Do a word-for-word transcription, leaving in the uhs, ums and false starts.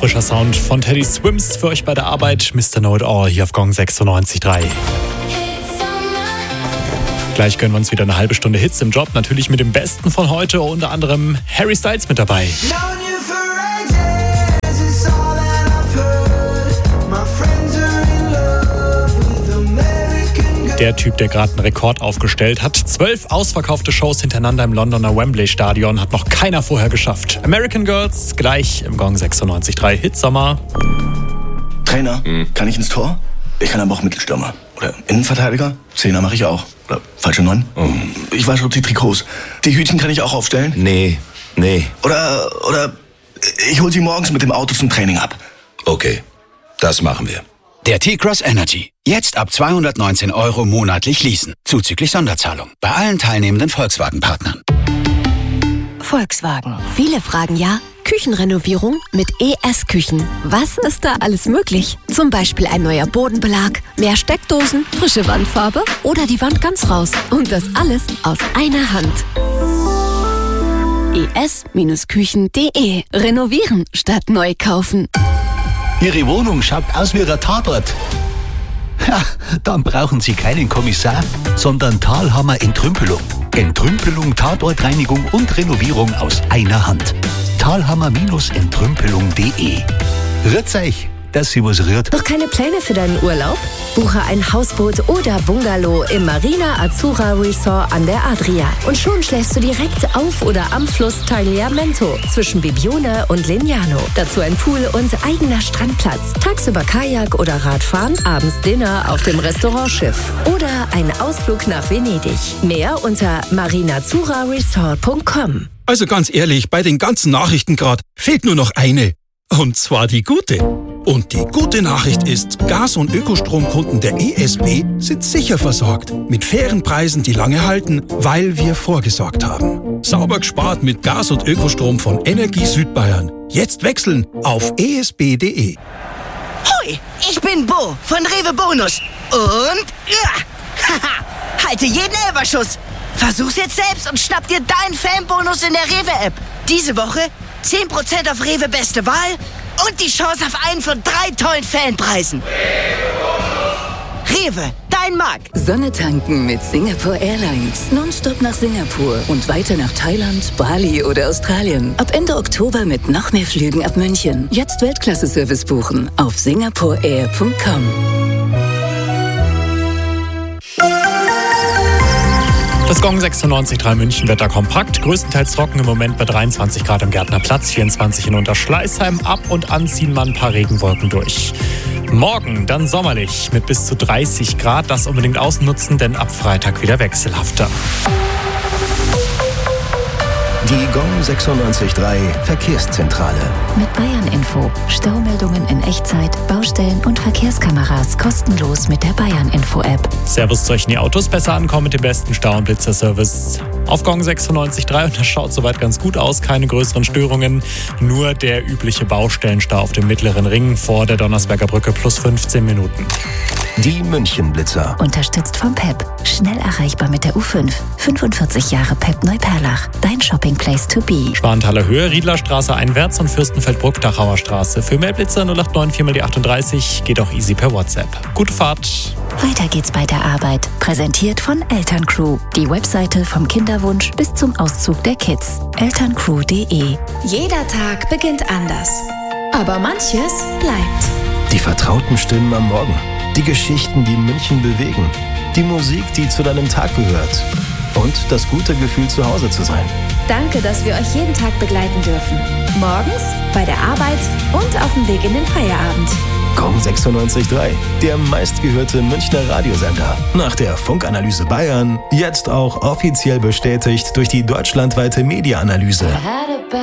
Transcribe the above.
Frischer Sound von Teddy Swims für euch bei der Arbeit. Mister Know It All hier auf Gong sechsundneunzig Komma drei. Gleich gönnen wir uns wieder eine halbe Stunde Hits im Job. Natürlich mit dem Besten von heute, unter anderem Harry Styles mit dabei. Der Typ, der gerade einen Rekord aufgestellt hat. Zwölf ausverkaufte Shows hintereinander im Londoner Wembley Stadion hat noch keiner vorher geschafft. American Girls gleich im Gong sechsundneunzig Komma drei Hitsommer. Trainer, hm. kann ich ins Tor? Ich kann aber auch Mittelstürmer. Oder Innenverteidiger? Zehner mache ich auch. Oder falsche Neun? Oh. Ich wasche die Trikots. Die Hütchen kann ich auch aufstellen? Nee, nee. Oder, oder ich hol sie morgens mit dem Auto zum Training ab. Okay, das machen wir. Der T-Cross Energy. Jetzt ab zweihundertneunzehn Euro monatlich leasen. Zuzüglich Sonderzahlung. Bei allen teilnehmenden Volkswagen-Partnern. Volkswagen. Viele fragen ja, Küchenrenovierung mit E S-Küchen. Was ist da alles möglich? Zum Beispiel ein neuer Bodenbelag, mehr Steckdosen, frische Wandfarbe oder die Wand ganz raus. Und das alles aus einer Hand. E S Küchen punkt de. Renovieren statt neu kaufen. Ihre Wohnung schaut aus wie ein Tatort. Ja, dann brauchen Sie keinen Kommissar, sondern Thalhammer Entrümpelung. Entrümpelung, Tatortreinigung und Renovierung aus einer Hand. Thalhammer Entrümpelung punkt de. Rührt's euch, dass Sie was rührt. Noch keine Pläne für deinen Urlaub? Buche ein Hausboot oder Bungalow im Marina Azzurra Resort an der Adria. Und schon schläfst du direkt auf oder am Fluss Tagliamento zwischen Bibione und Lignano. Dazu ein Pool und eigener Strandplatz. Tagsüber Kajak oder Radfahren, abends Dinner auf dem Restaurantschiff. Oder ein Ausflug nach Venedig. Mehr unter marinazzurra resort punkt com. Also ganz ehrlich, bei den ganzen Nachrichten gerade fehlt nur noch eine. Und zwar die gute. Und die gute Nachricht ist, Gas- und Ökostromkunden der E S B sind sicher versorgt. Mit fairen Preisen, die lange halten, weil wir vorgesorgt haben. Sauber gespart mit Gas- und Ökostrom von Energie Südbayern. Jetzt wechseln auf e s b punkt de. Hoi, ich bin Bo von Rewe Bonus. Und ja, haha, halte jeden Elberschuss. Versuch's jetzt selbst und schnapp dir deinen Fanbonus in der Rewe-App. Diese Woche zehn Prozent auf Rewe Beste Wahl und die Chance auf einen von drei tollen Fanpreisen. Rewe, dein Mark. Sonne tanken mit Singapore Airlines. Nonstop nach Singapur und weiter nach Thailand, Bali oder Australien. Ab Ende Oktober mit noch mehr Flügen ab München. Jetzt Weltklasse-Service buchen auf singapore air punkt com. Das Gong sechsundneunzig Komma drei München Wetter kompakt, größtenteils trocken im Moment bei dreiundzwanzig Grad am Gärtnerplatz, vierundzwanzig in Unterschleißheim. Ab und an ziehen mal ein paar Regenwolken durch. Morgen dann sommerlich mit bis zu dreißig Grad, das unbedingt ausnutzen, denn ab Freitag wieder wechselhafter. Die Gong sechsundneunzig Komma drei Verkehrszentrale. Mit Bayern Info. Staumeldungen in Echtzeit, Baustellen und Verkehrskameras kostenlos mit der Bayern Info App. Servus zu euch in die Autos, besser ankommen mit dem besten Stau- und Blitzer-Service. Auf Gong sechsundneunzig Komma drei und das schaut soweit ganz gut aus, keine größeren Störungen. Nur der übliche Baustellenstau auf dem mittleren Ring vor der Donnersberger Brücke plus fünfzehn Minuten. Die München-Blitzer. Unterstützt vom P E P. Schnell erreichbar mit der U fünf. fünfundvierzig Jahre P E P Neuperlach. Dein Shopping Place to be. Schwanthaler Höhe, Riedlerstraße einwärts und Fürstenfeldbruck, Dachauer Straße. Für mehr Blitzer null acht neun vier mal die achtunddreißig. Geht auch easy per WhatsApp. Gute Fahrt. Weiter geht's bei der Arbeit. Präsentiert von Elterncrew. Die Webseite vom Kinderwunsch bis zum Auszug der Kids. elterncrew punkt de. Jeder Tag beginnt anders. Aber manches bleibt. Die vertrauten Stimmen am Morgen. Die Geschichten, die München bewegen. Die Musik, die zu deinem Tag gehört. Und das gute Gefühl, zu Hause zu sein. Danke, dass wir euch jeden Tag begleiten dürfen. Morgens, bei der Arbeit und auf dem Weg in den Feierabend. Gong sechsundneunzig Komma drei, der meistgehörte Münchner Radiosender. Nach der Funkanalyse Bayern, jetzt auch offiziell bestätigt durch die deutschlandweite Media-Analyse.